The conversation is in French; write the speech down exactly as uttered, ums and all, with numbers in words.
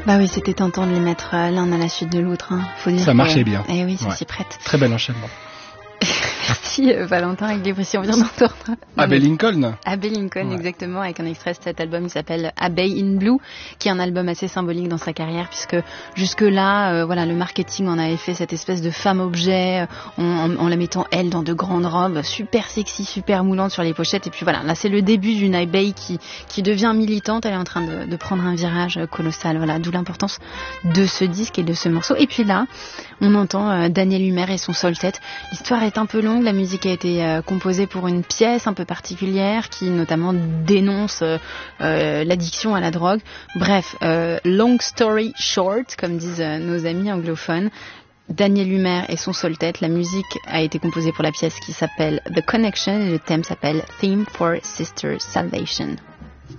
Bah oui, c'était tentant de les mettre euh, l'un à la suite de l'autre. Hein. Faut dire ça que... marchait bien. Eh oui, ça Ouais. s'y prête. Très bel enchaînement. Merci euh, Valentin avec les précisions. On vient d'entendre. Abbey Lincoln. Abbey Lincoln, Ouais. exactement, avec un extrait de cet album qui s'appelle Abbey in Blue, qui est un album assez symbolique dans sa carrière, puisque jusque-là, euh, voilà, le marketing en avait fait cette espèce de femme-objet, euh, en, en, en la mettant, elle, dans de grandes robes, super sexy, super moulante sur les pochettes. Et puis voilà, là, c'est le début d'une Abbey qui, qui devient militante. Elle est en train de, de prendre un virage colossal. Voilà, d'où l'importance de ce disque et de ce morceau. Et puis là, on entend euh, Daniel Humer et son Soltet. L'histoire est un peu longue. La musique a été euh, composée pour une pièce un peu particulière qui notamment dénonce euh, euh, l'addiction à la drogue. Bref, euh, long story short, comme disent euh, nos amis anglophones, Daniel Humer et son Soltet. La musique a été composée pour la pièce qui s'appelle The Connection et le thème s'appelle Theme for Sister Salvation.